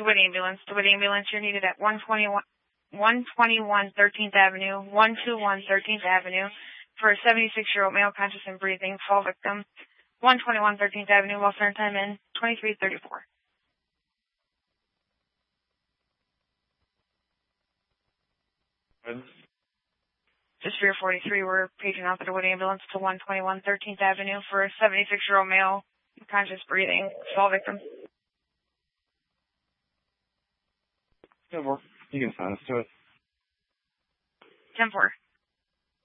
Wood Ambulance. The Wood Ambulance, you're needed at 121 13th Avenue, 121 13th Avenue for a 76-year-old male conscious and breathing, fall victim. 121 13th Avenue, welfare time in 2334. Just for your 43, we're paging out the Wood Ambulance to 121 13th Avenue for a 76-year-old male conscious breathing, fall victim. Good work. You can sign us to it. 10-4.